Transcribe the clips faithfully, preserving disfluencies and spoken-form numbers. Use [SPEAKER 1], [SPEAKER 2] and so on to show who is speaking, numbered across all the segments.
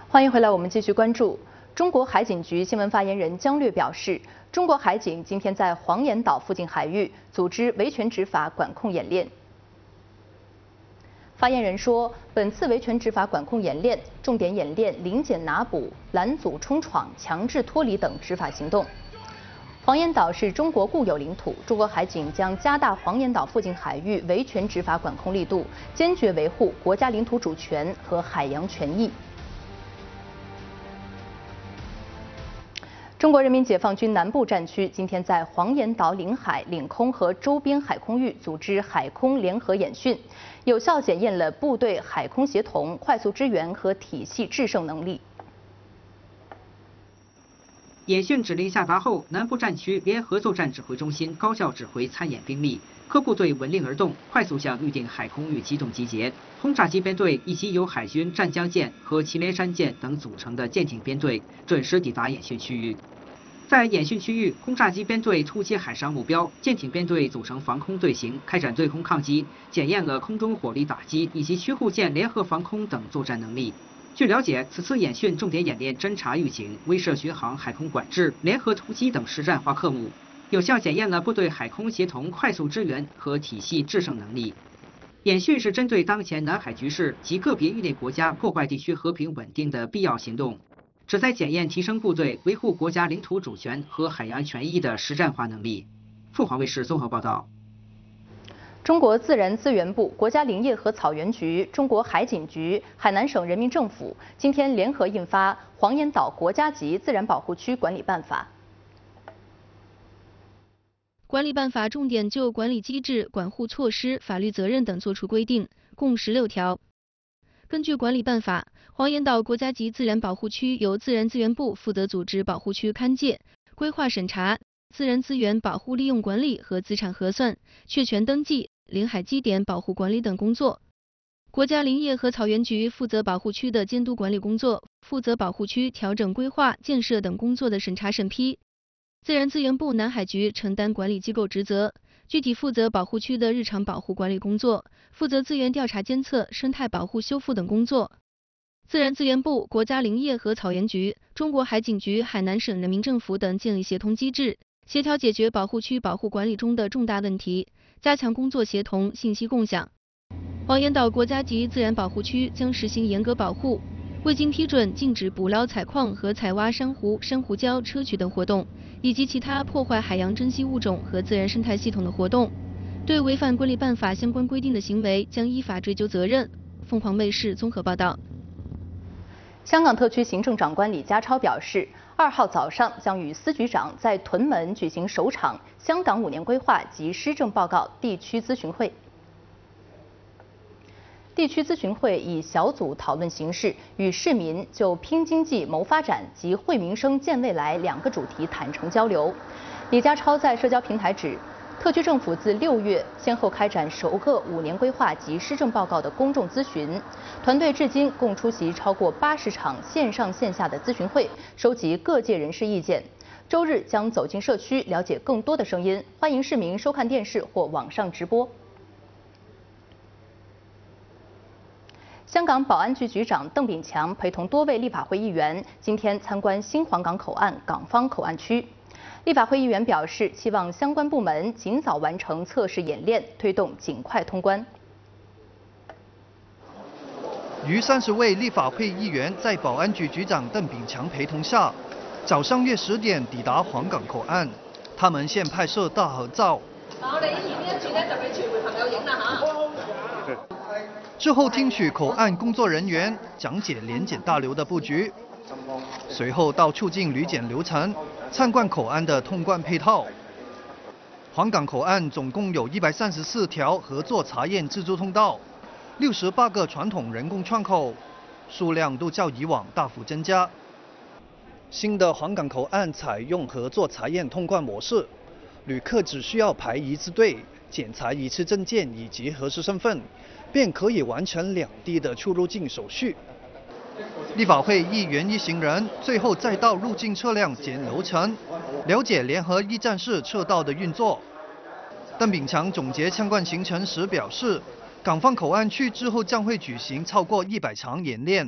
[SPEAKER 1] 欢迎回来，我们继续关注。中国海警局新闻发言人姜略表示，中国海警今天在黄岩岛附近海域组织维权执法管控演练。发言人说，本次维权执法管控演练重点演练临检拿捕、拦阻冲闯、强制脱离等执法行动。黄岩岛是中国固有领土，中国海警将加大黄岩岛附近海域维权执法管控力度，坚决维护国家领土主权和海洋权益。 中国人民解放军南部战区今天在黄岩岛领海、领空和周边海空域组织海空联合演训，有效检验了部队海空协同、快速支援和体系制胜能力。
[SPEAKER 2] 演训指令下达后，南部战区联合作战指挥中心高效指挥参演兵力，各部队闻令而动，快速向预定海空域机动集结。轰炸机编队以及由海军湛江舰和祁连山舰等组成的舰艇编队准时抵达演训区域。在演训区域，轰炸机编队突击海上目标，舰艇编队组成防空队形，开展对空抗击，检验了空中火力打击以及驱护舰联合防空等作战能力。 据了解，此次演训重点演练侦察预警、威慑巡航、海空管制、联合突击等实战化科目，有效检验了部队海空协同、快速支援和体系制胜能力。演训是针对当前南海局势及个别域内国家破坏地区和平稳定的必要行动，旨在检验提升部队维护国家领土主权和海洋权益的实战化能力。凤凰卫视综合报道。
[SPEAKER 1] 中国自然资源部、国家林业和草原局、中国海警局、海南省人民政府今天联合印发《黄岩岛国家级自然保护区管理办法》。
[SPEAKER 3] 管理办法重点就管理机制、管护措施、法律责任等作出规定，共十六条。根据管理办法，黄岩岛国家级自然保护区由自然资源部负责组织保护区勘界、规划审查、自然资源保护利用管理和资产核算、确权登记。 领海基点保护管理等工作，国家林业和草原局负责保护区的监督管理工作，负责保护区调整规划、建设等工作的审查审批。自然资源部南海局承担管理机构职责，具体负责保护区的日常保护管理工作，负责资源调查监测、生态保护修复等工作。自然资源部、国家林业和草原局、中国海警局、海南省人民政府等建立协同机制，协调解决保护区保护管理中的重大问题。 加强工作协同、信息共享。黄岩岛国家级自然保护区将实行严格保护，未经批准禁止捕捞、采矿和采挖珊瑚、珊瑚礁、砗磲等活动，以及其他破坏海洋珍稀物种和自然生态系统的活动。对违反管理办法相关规定的行为，将依法追究责任。凤凰卫视综合报道。
[SPEAKER 1] 香港特区行政长官李家超表示，二号早上将与司局长在屯门举行首场香港五年规划及施政报告地区咨询会。地区咨询会以小组讨论形式，与市民就拼经济、谋发展及惠民生、建未来两个主题坦诚交流。李家超在社交平台指，特区政府自六月先后开展首个五年规划及施政报告的公众咨询，团队至今共出席超过八十场线上线下的咨询会，收集各界人士意见。周日将走进社区，了解更多的声音。欢迎市民收看电视或网上直播。香港保安局局长邓炳强陪同多位立法会议员今天参观新皇岗口岸港方口岸区。 立法会议员表示，期望相关部门尽早完成测试演练，推动尽快通关。
[SPEAKER 4] 逾三十位立法会议员在保安局局长邓炳强陪同下，早上约十点抵达皇岗口岸。他们先拍摄大合照。我哋影呢一轉咧，就俾傳媒朋友影啦嚇。之後聽取口岸工作人員講解聯檢大樓的佈局，隨後到促進旅檢流程。 參觀口岸的通關配套。皇崗口岸總共有一百三十四條合作查驗自助通道，六十八個傳統人工窗口，數量都較以往大幅增加。新的皇崗口岸採用合作查驗通關模式，旅客只需要排一次隊，檢查一次證件以及核實身份，便可以完成兩地的出入境手續。 立法會議員一行人最後再到入境車輛檢流程，了解聯合一站式車道的運作。鄧炳強總結參觀行程時表示，港方口岸區之後將會舉行超過一百場演練，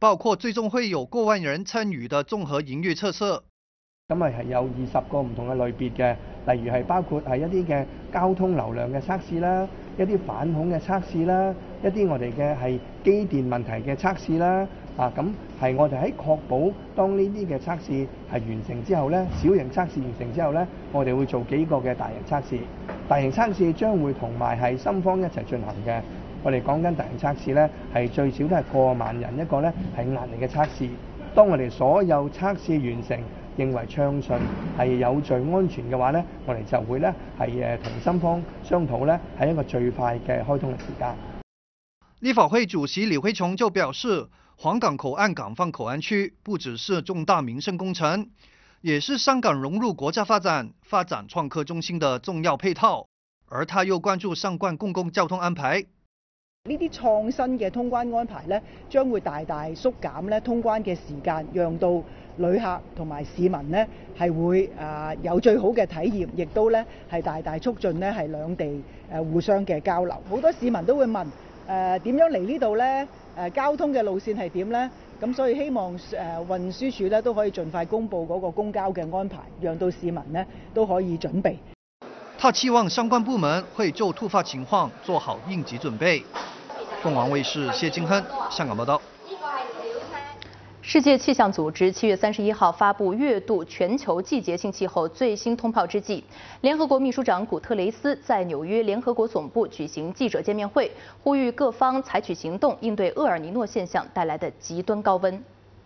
[SPEAKER 4] 包括最終會有過萬人參與的綜合營運測試。
[SPEAKER 5] 咁啊係有二十個唔同嘅類別嘅，例如係包括係一啲嘅交通流量嘅測試啦，一啲反恐嘅測試啦，一啲我哋嘅係機電問題嘅測試啦。啊，咁係我哋喺確保當呢啲嘅測試係完成之後咧，小型測試完成之後咧，我哋會做幾個嘅大型測試。大型測試將會同埋係深方一齊進行嘅。我哋講緊大型測試咧，係最少都係過萬人一個咧，係壓力嘅測試。當我哋所有測試完成，認為暢順係有序安全嘅話咧，我哋就會咧係誒同深方商討咧係一個最快嘅開通嘅時間。
[SPEAKER 4] 立法會主席李慧瓊就表示，皇崗口岸港方口岸區不只是重大民生工程，也是香港融入國家發展、發展創科中心的重要配套。而他又關注相關公共交通安排。
[SPEAKER 6] 呢啲創新嘅通關安排咧，將會大大縮減咧通關嘅時間，讓到旅客同埋市民咧係會誒有最好嘅體驗，亦都咧係大大促進咧係兩地誒互相嘅交流。好多市民都會問誒點樣嚟呢度咧？誒交通嘅路線係點咧？咁所以希望誒運輸署咧都可以盡快公布嗰個公交嘅安排，讓到市民咧都可以準備。
[SPEAKER 4] 他期望相關部門會就突發情況做好應急準備。鳳凰衛視謝金亨香港報道。
[SPEAKER 1] 世界氣象組織七月三十一號發布月度全球季節性氣候最新通報之際，聯合國秘書長古特雷斯在紐約聯合國總部舉行記者見面會，呼籲各方採取行動應對厄爾尼諾現象帶來的極端高溫。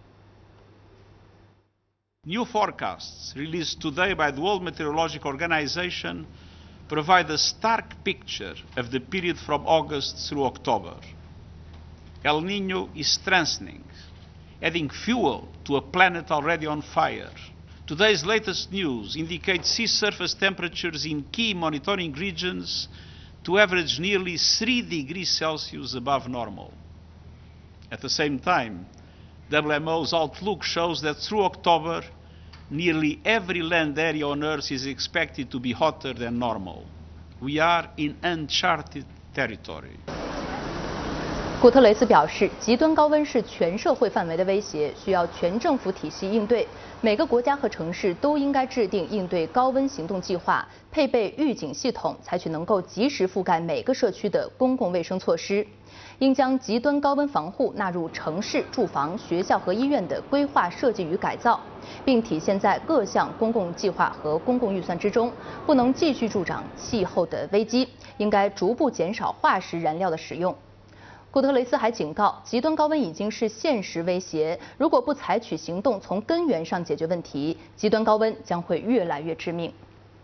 [SPEAKER 7] New forecasts released today by the World Meteorological Organization provide a stark picture of the period from August through October. El Niño is strengthening, adding fuel to a planet already on fire. Today's latest news indicates sea surface temperatures in key monitoring regions to average nearly three degrees Celsius above normal. At the same time, W M O's outlook shows that through October, nearly every land area on Earth is expected to be hotter than normal. We are in uncharted territory.
[SPEAKER 1] 古特雷斯表示，极端高温是全社会范围的威胁，需要全政府体系应对。每个国家和城市都应该制定应对高温行动计划，配备预警系统，采取能够及时覆盖每个社区的公共卫生措施。应将极端高温防护纳入城市、住房、学校和医院的规划设计与改造，并体现在各项公共计划和公共预算之中。不能继续助长气候的危机，应该逐步减少化石燃料的使用。古特雷斯还警告，极端高温已经是现实威胁，如果不采取行动从根源上解决问题，极端高温将会越来越致命。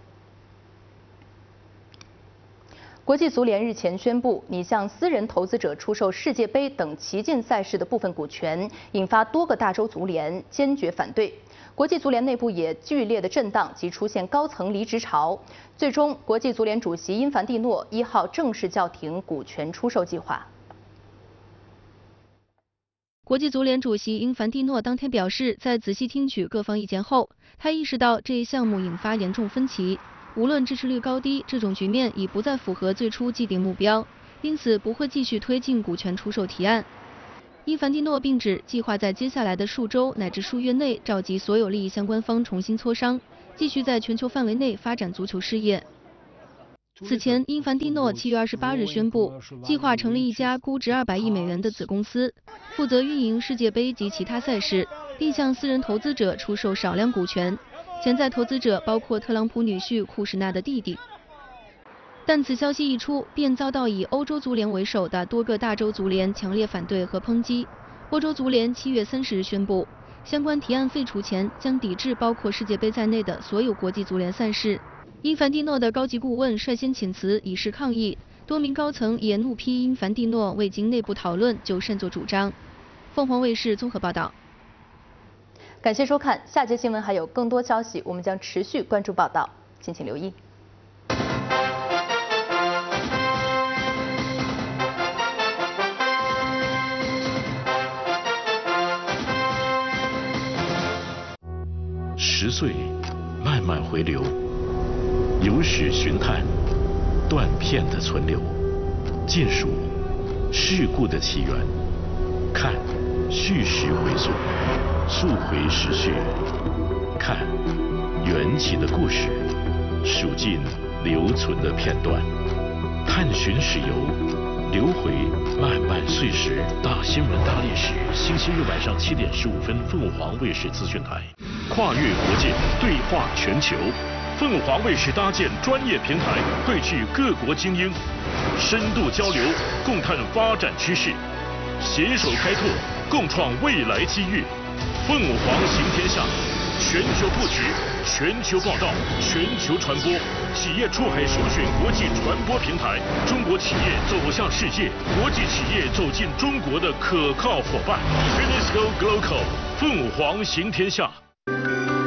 [SPEAKER 1] 国际足联日前宣布，拟向私人投资者出售世界杯等旗舰赛事的部分股权，引发多个大洲足联坚决反对。国际足联内部也剧烈的震荡及出现高层离职潮，最终，国际足联主席因凡蒂诺一号正式叫停股权出售计划。
[SPEAKER 3] 国际足联主席因凡蒂诺当天表示，在仔细听取各方意见后，他意识到这一项目引发严重分歧。无论支持率高低，这种局面已不再符合最初既定目标，因此不会继续推进股权出售提案。因凡蒂诺并指，计划在接下来的数周乃至数月内召集所有利益相关方重新磋商，继续在全球范围内发展足球事业。此前，因凡蒂诺七月二十八日宣布，计划成立一家估值二百亿美元的子公司，负责运营世界杯及其他赛事，并向私人投资者出售少量股权。潜在投资者包括特朗普女婿库什纳的弟弟。但此消息一出，便遭到以欧洲足联为首的多个大洲足联强烈反对和抨击。欧洲足联七月三十日宣布，相关提案废除前将抵制包括世界杯在内的所有国际足联赛事。因凡蒂诺的高级顾问率先请辞以示抗议，多名高层也怒批因凡蒂诺未经内部讨论就擅作主张。凤凰卫视综合报道。
[SPEAKER 1] 感谢收看，下节新闻还有更多消息，我们将持续关注报道，敬请留意。
[SPEAKER 8] 十岁，慢慢回流，有史寻探，断片的存留，尽数事故的起源，看叙事回溯，溯回时序，看缘起的故事，数尽留存的片段，探寻史游，留回漫漫岁时。大新闻大历史，星期日晚上七点十五分，凤凰卫视资讯台。跨越国界，对话全球。凤凰卫视搭建专业平台，汇聚各国精英，深度交流，共探发展趋势，携手开拓，共创未来机遇。凤凰行天下，全球布局，全球报道，全球传播，企业出海首选国际传播平台，中国企业走向世界，国际企业走进中国的可靠伙伴。Finisco Global， 凤凰行天下。